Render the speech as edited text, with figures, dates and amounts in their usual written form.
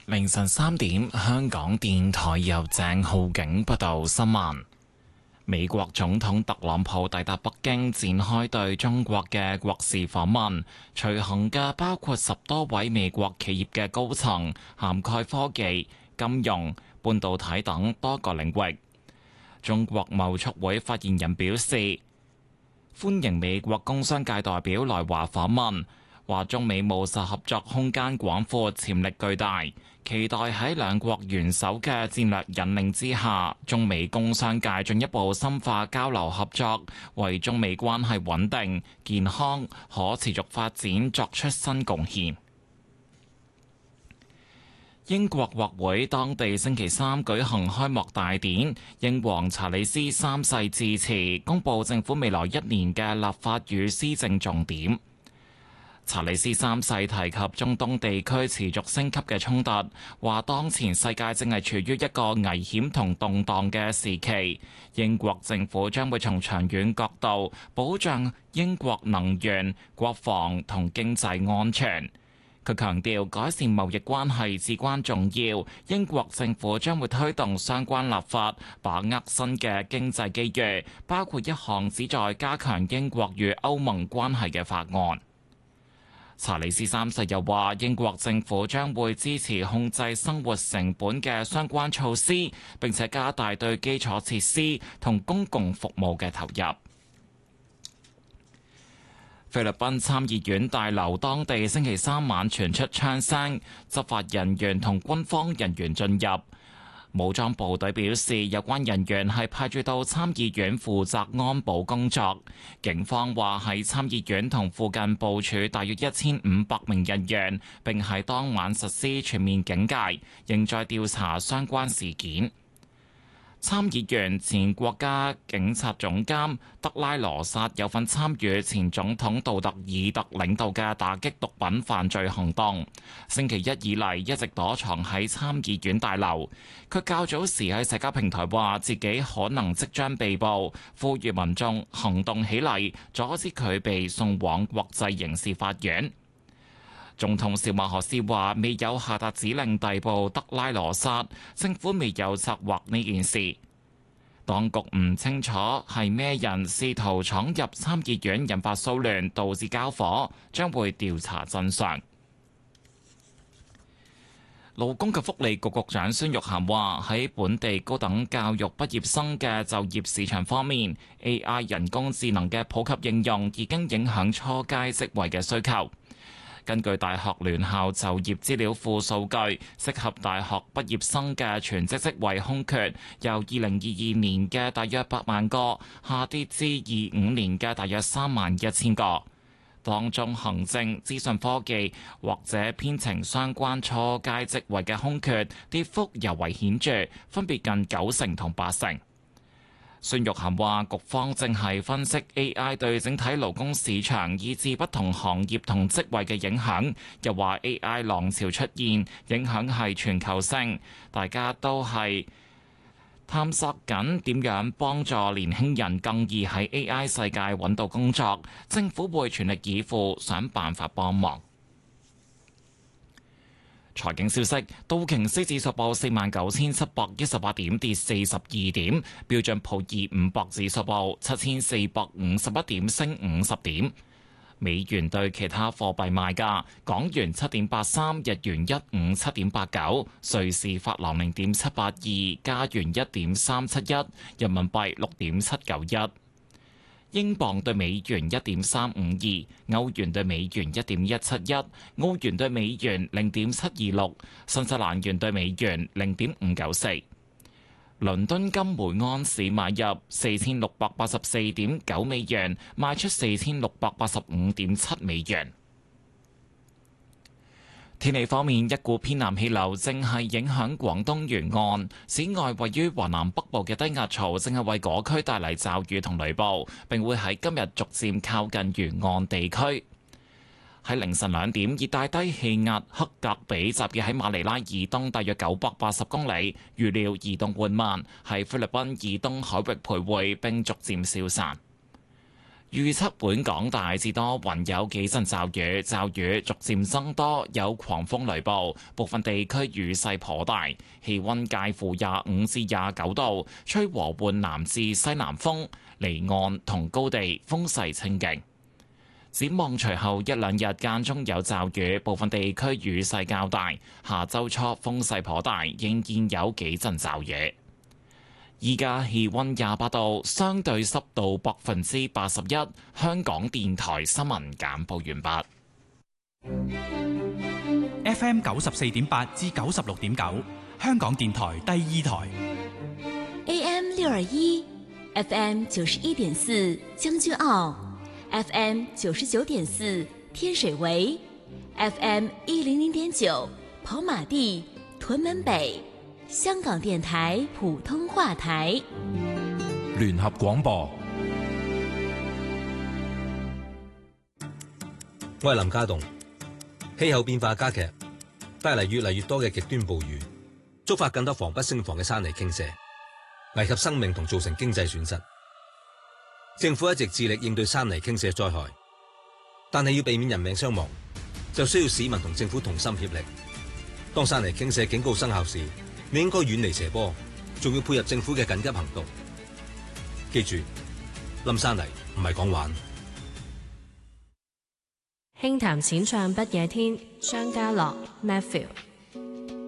凌晨3點，香港電台由鄭浩景報道新聞。美國總統特朗普抵達北京，展開對中國嘅國事訪問。隨行嘅包括10多位美國企業嘅高層，涵蓋科技、金融、半導體等多個領域。中國貿促會發言人表示，歡迎美國工商界代表來華訪問，話中美務實合作空間廣闊，潛力巨大。期待喺兩國元首嘅戰略引領之下，中美工商界進一步深化交流合作，為中美關係穩定、健康、可持續發展作出新貢獻。英國國會當地星期三舉行開幕大典，英皇查理斯三世致辭，公布政府未來1年嘅立法與施政重點。查理斯三世提及中東地區持續升級嘅衝突，話當前世界正係處於一個危險同動盪嘅時期，英國政府將會從長遠角度保障英國能源、國防同經濟安全。佢強調改善貿易關係至關重要，英國政府將會推動相關立法，把握新嘅經濟機遇，包括一項旨在加強英國與歐盟關係嘅法案。查理斯三世又話，英國政府將會支持控制生活成本嘅相關措施，並且加大對基礎設施同公共服務嘅投入。菲律賓參議院大樓當地星期三晚傳出槍聲，執法人員同軍方人員進入。武裝部隊表示，有關人員係派駐到參議院負責安保工作。警方話喺參議院同附近部署大約1500名人員，並喺當晚實施全面警戒，仍在調查相關事件。參議員前國家警察總監德拉羅薩有份參與前總統杜特爾特領導嘅打擊毒品犯罪行動，星期一以嚟一直躲藏喺參議院大樓。佢較早時喺社交平台話自己可能即將被捕，呼籲民眾行動起嚟，阻止佢被送往國際刑事法院。總統小馬可斯話未有下達指令逮捕德拉羅薩，政府未有策劃呢件事。當局唔清楚係咩人試圖闖入參議院引發騷亂，導致交火，將會調查真相。勞工及福利局局長孫玉菡話喺本地高等教育畢業生嘅就業市場方面，AI 人工智能嘅普及應用已經影響初階職位嘅需求。根據大學聯校就業資料庫數據，適合大學畢業生嘅全職職位空缺，由2022年嘅大約8萬個，下跌至25年嘅大約31000個。當中行政、資訊科技或者編程相關初階職位嘅空缺，跌幅尤為顯著，分別近90%同80%。孫玉菡話：局方正係分析 AI 對整體勞工市場以至不同行業同職位嘅影響。又話 AI 浪潮出現，影響係全球性，大家都係探索緊點樣幫助年輕人更易喺 AI 世界揾到工作。政府會全力以赴，想辦法幫忙。財經消息：道瓊斯指數報49718點，跌42點；標準普爾500指數報7451點，升50點。美元對其他貨幣賣價：港元7.83，日元157.89，瑞士法郎0.782，加元1.371，人民幣6.791。英鎊對美元1.352，歐元對美元1.171，澳元對美元0.726，新西蘭元對美元0.594。倫敦金每安士買入4684.9美元，賣出4685.7美元。天氣方面，一股偏南氣流正係影響廣東沿岸。此外，位於華南北部嘅低壓槽正係為嗰區帶嚟驟雨同雷暴，並會喺今日逐漸靠近沿岸地區。喺凌晨2點，熱帶低氣壓克格比集結喺馬尼拉以東大約980公里，預料移動緩慢，喺菲律賓以東海域徘徊並逐漸消散。 預測本港大致多雲，有幾陣驟雨，驟雨逐漸增多，有狂風雷暴，部分地區雨勢頗大，氣溫介乎25至29度，吹和緩南至西南風，離岸同高地風勢清勁。展望隨後一兩日間中有驟雨，部分地區雨勢較大，下週初風勢頗大，仍然有幾陣驟雨。依家氣溫28度，相對濕度81%。香港電台新聞簡報完畢。FM 94.8至96.9，香港電台第二台。 AM 621，FM 91.4，將軍澳。FM 99.4，天水圍。FM 100.9，跑馬地、屯門北。香港電台普通話台， 聯合廣播。 我係林家棟。氣候變化加劇，帶嚟越嚟越多嘅極端暴雨，觸發更多防不勝防嘅山泥傾瀉，危及生命同造成經濟損失。政府一直致力應對山泥傾瀉災害，但係要避免人命傷亡，就需要市民同政府同心協力。當山泥傾瀉警告生效時，你應該遠離斜坡，仲要配合政府嘅緊急行動。記住，冧山泥唔係講玩。 輕談淺唱不夜天，張家樂 Matthew。